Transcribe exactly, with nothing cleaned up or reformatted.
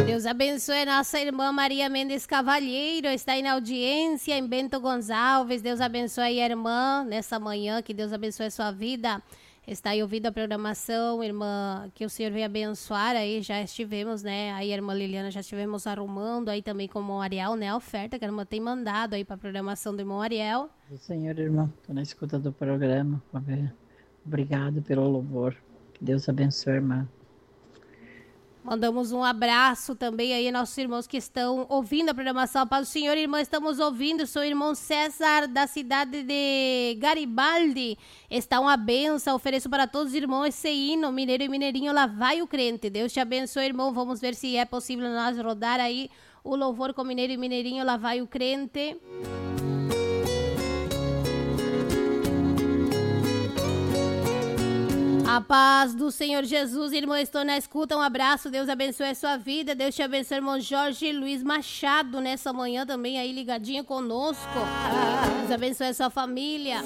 Deus abençoe nossa irmã Maria Mendes Cavalheiro, está aí na audiência em Bento Gonçalves. Deus abençoe aí a irmã nessa manhã, que Deus abençoe a sua vida. Está aí ouvindo a programação, irmã, que o Senhor venha abençoar aí, já estivemos, né, aí a irmã Liliana já estivemos arrumando aí também com o irmão Ariel, né, a oferta que a irmã tem mandado aí para a programação do irmão Ariel. O Senhor, irmão, estou na escuta do programa, obrigado pelo louvor, que Deus abençoe a irmã. Mandamos um abraço também aí aos nossos irmãos que estão ouvindo a programação. A paz do Senhor, irmã, estamos ouvindo. Sou o irmão César, da cidade de Garibaldi. Está uma benção. Ofereço para todos os irmãos esse hino, Mineiro e Mineirinho, lá vai o crente. Deus te abençoe, irmão. Vamos ver se é possível nós rodar aí o louvor com Mineiro e Mineirinho, lá vai o crente. A paz do Senhor Jesus, irmão, estou na escuta, um abraço, Deus abençoe a sua vida, Deus te abençoe, irmão Jorge Luiz Machado, nessa manhã também aí ligadinho conosco, Deus abençoe a sua família.